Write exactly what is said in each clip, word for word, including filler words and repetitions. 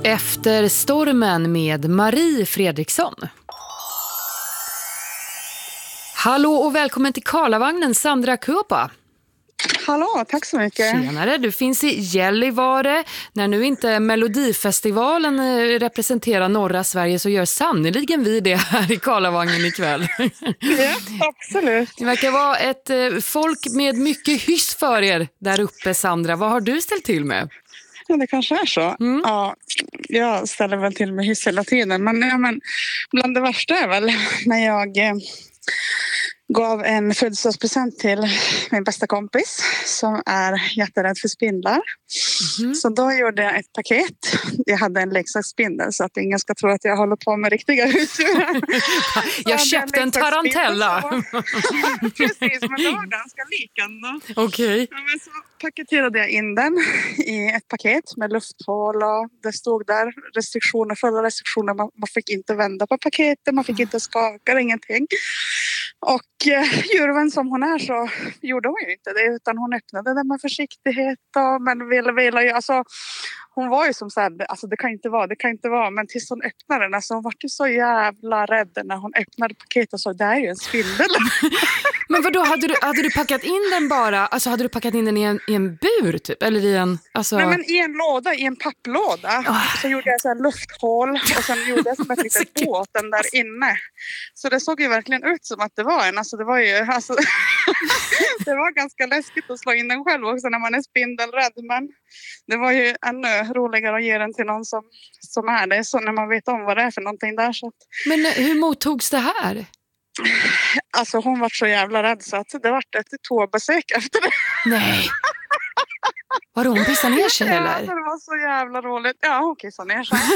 Efter stormen med Marie Fredriksson. Hallå och välkommen till Karlavagnen, Sandra Kuopa. Hallå, tack så mycket. Tjenare, du finns i Gällivare. När nu inte Melodifestivalen representerar norra Sverige så gör sannoliken vi det här i Karlavagnen ikväll. Ja, absolut. Det verkar vara ett folk med mycket hyss för er där uppe, Sandra. Vad har du ställt till med? Ja, det kanske är så. Mm. Ja, jag ställer väl till med hyss hela tiden. Men, ja, men bland det värsta är väl när jag eh, gav en födelsedagspresent till min bästa kompis som är jätterädd för spindlar. Mm. Så då gjorde jag ett paket. Jag hade en leksaksspindel så att ingen ska tro att jag håller på med riktiga husdjur. Jag köpte en tarantella. Precis, men det var ganska lik ändå. Okej. Okay. Ja, men så paketerade jag in den i ett paket med lufthål och det stod där restriktioner, fulla restriktioner. Man, man fick inte vända på paketet, man fick inte skaka, ingenting. Och eh, djurvän som hon är så gjorde hon ju inte det utan hon öppnade den med försiktighet och men ville, ville ju, alltså hon var ju som så här, alltså det kan inte vara, det kan inte vara, men tills hon öppnade den, alltså hon var ju så jävla rädd när hon öppnade paketet och så, det är ju en spindel. Men vadå, hade du, hade du packat in den bara, alltså hade du packat in den i en, i en bur typ, eller i en, alltså... Nej men i en låda, i en papplåda, oh. Så gjorde jag så här lufthål och sen gjorde jag som ett litet båten där inne. Så det såg ju verkligen ut som att det var en, alltså det var ju, alltså det var ganska läskigt att slå in den själv också när man är spindelrädd, men det var ju ännu roligare att ge den till någon som, som är det, så när man vet om vad det är för någonting där. Så att... Men hur mottogs det här? Alltså hon var så jävla rädd så att det var ett toabesök efter det. Nej. Vadå, hon pissade ner sig eller? Ja, det var så jävla roligt. Ja, hon kissade ner sig.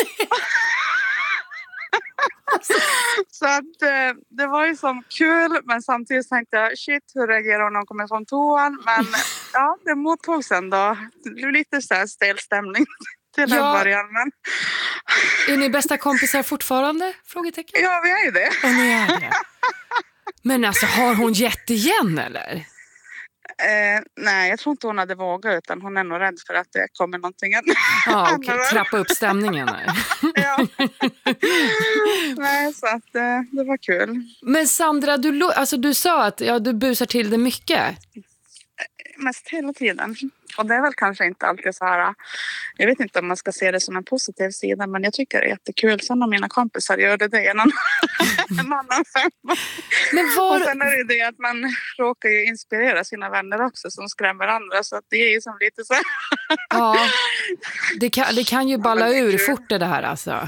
Så att eh, det var ju som kul, men samtidigt tänkte jag shit, hur reagerar hon när hon kommer från toan? Men ja, det mottogs ändå. Det blev lite så här stel stämning till ja. En början. Men... Är ni bästa kompisar fortfarande? Frågetecken. Ja, vi är ju det. Och ni är det. Men alltså, har hon gett igen eller? Eh, nej, jag tror inte hon hade vågat utan hon är nog rädd för att det kommer någonting annat. Ja, okej. Okay. Trappa upp stämningen här. Ja. Nej, så att eh, det var kul. Men Sandra, du, alltså, du sa att ja, du busar till det mycket. Mest hela tiden. Och det är väl kanske inte alltid så här, jag vet inte om man ska se det som en positiv sida, men jag tycker det är jättekul. Sen om mina kompisar gör det, det är en annan, en annan femma. Men var... Och sen är det det att man råkar ju inspirera sina vänner också som skrämmer andra, så att det är ju som lite så. Ja, det kan, det kan ju balla ja, ur fort det här alltså.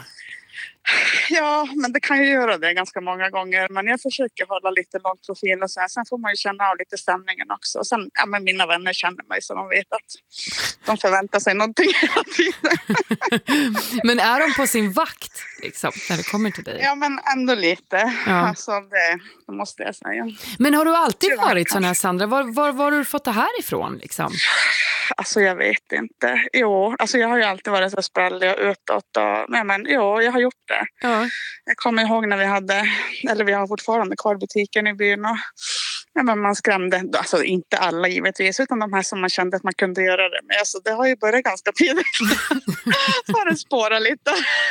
Ja, men det kan ju göra det ganska många gånger. Men jag försöker hålla lite lång profil och så här. Sen får man ju känna av lite stämningen också. Och sen, ja men mina vänner känner mig så de vet att de förväntar sig någonting hela tiden. Men är de på sin vakt liksom, när det kommer till dig? Ja, men ändå lite. Ja. Alltså det, det måste jag säga. Men har du alltid ja, varit sån här, Sandra? Var, var, var har du fått det här ifrån liksom? Alltså jag vet inte. Jo, alltså jag har ju alltid varit så sprallig och utåt. Och, nej men jo, jag har gjort det. Ja. Jag kommer ihåg när vi hade, eller vi har fortfarande kvar butiken i byn och ja, men man skrämde, alltså inte alla givetvis, utan de här som man kände att man kunde göra det med. Så det har ju börjat ganska tidigt. Så har det spårat lite.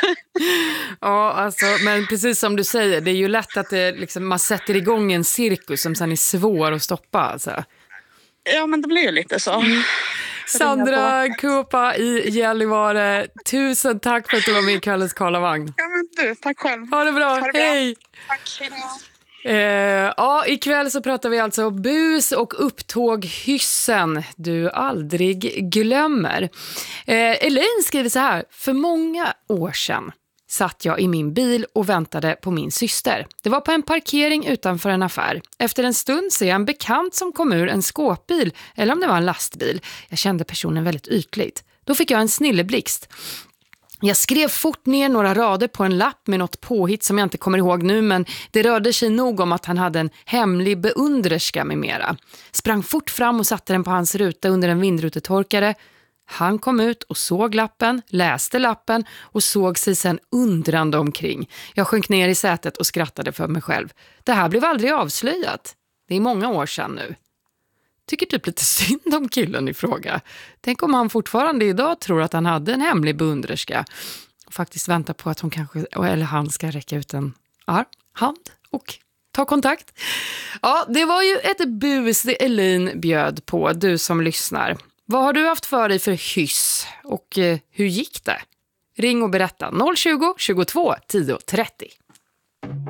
Ja, alltså, men precis som du säger, det är ju lätt att det, liksom, man sätter igång en cirkus som sen är svår att stoppa. Alltså. Ja, men det blir ju lite så. Mm. Sandra Kuopa i Gällivare, tusen tack för att du var med i kvällens Karlavagn. Ja, men du, tack själv. Ha det bra, ha det bra. Hej! Tack, hej då. Eh, ja, ikväll så pratar vi alltså bus och upptåg hyssen du aldrig glömmer. Eh, Elaine skriver så här: för många år sedan satt jag i min bil och väntade på min syster. Det var på en parkering utanför en affär. Efter en stund ser jag en bekant som kom ur en skåpbil, eller om det var en lastbil. Jag kände personen väldigt ytligt. Då fick jag en snilleblixt. Jag skrev fort ner några rader på en lapp med något påhitt som jag inte kommer ihåg nu, men det rörde sig nog om att han hade en hemlig beundrerska med mera. Sprang fort fram och satte den på hans ruta under en vindrutetorkare. Han kom ut och såg lappen, läste lappen och såg sig sedan undrande omkring. Jag sjönk ner i sätet och skrattade för mig själv. Det här blev aldrig avslöjat. Det är många år sedan nu. tycker typ lite synd om killen i fråga. Tänk om han fortfarande idag tror att han hade en hemlig beundrerska och faktiskt väntar på att hon kanske, eller han ska räcka ut en arm, hand och ta kontakt. Ja, det var ju ett bus det Elin bjöd på, du som lyssnar. Vad har du haft för dig för hyss och eh, hur gick det? Ring och berätta noll tjugo, tjugotvå, tio trettio.